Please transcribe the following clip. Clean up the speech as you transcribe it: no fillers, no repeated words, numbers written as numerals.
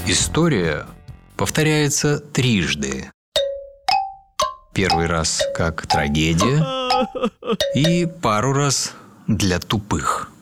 История повторяется трижды. Первый раз как трагедия и пару раз для тупых.